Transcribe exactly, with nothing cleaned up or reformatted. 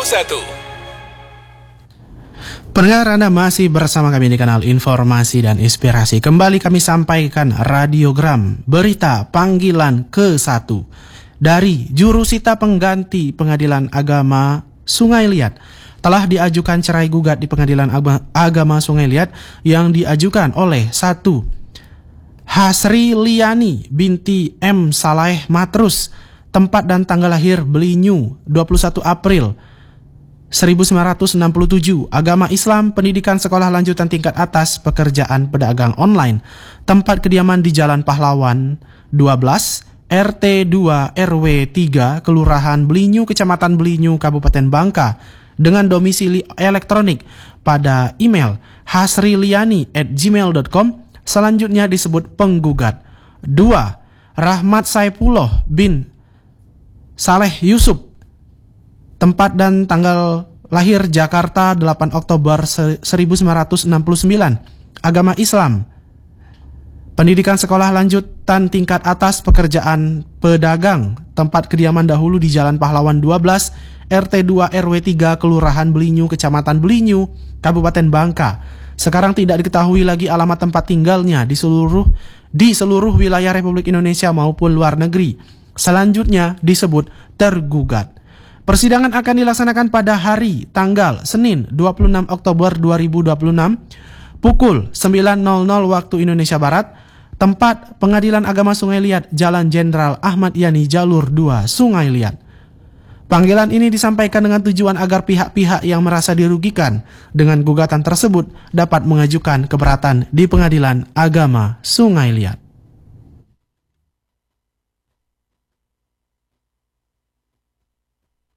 satu. Pendengar, Anda masih bersama kami di kanal Informasi dan Inspirasi. Kembali kami sampaikan radiogram berita panggilan ke satu dari jurusita pengganti Pengadilan Agama Sungai Liat. Telah diajukan cerai gugat di Pengadilan Agama Sungai Liat yang diajukan oleh satu Hasri Liani binti M. Saleh Matrus, tempat dan tanggal lahir Belinyu dua puluh satu April seribu sembilan ratus enam puluh tujuh, agama Islam, pendidikan sekolah lanjutan tingkat atas, pekerjaan pedagang online, tempat kediaman di Jalan Pahlawan dua belas, R T dua R W tiga, Kelurahan Belinyu, Kecamatan Belinyu, Kabupaten Bangka, dengan domisili elektronik pada email hasriliani at gmail dot com. Selanjutnya disebut penggugat. Dua Rahmat Saipullah bin Saleh Yusuf, tempat dan tanggal lahir Jakarta delapan Oktober seribu sembilan ratus enam puluh sembilan, agama Islam, pendidikan sekolah lanjutan tingkat atas, pekerjaan pedagang, tempat kediaman dahulu di Jalan Pahlawan dua belas, R T dua R W tiga, Kelurahan Belinyu, Kecamatan Belinyu, Kabupaten Bangka. Sekarang tidak diketahui lagi alamat tempat tinggalnya di seluruh di seluruh wilayah Republik Indonesia maupun luar negeri. Selanjutnya disebut tergugat. Persidangan akan dilaksanakan pada hari tanggal Senin dua puluh enam Oktober dua ribu dua puluh enam pukul sembilan nol nol waktu Indonesia Barat. Tempat Pengadilan Agama Sungai Liat, Jalan Jenderal Ahmad Yani, Jalur dua, Sungai Liat. Panggilan ini disampaikan dengan tujuan agar pihak-pihak yang merasa dirugikan dengan gugatan tersebut dapat mengajukan keberatan di Pengadilan Agama Sungai Liat.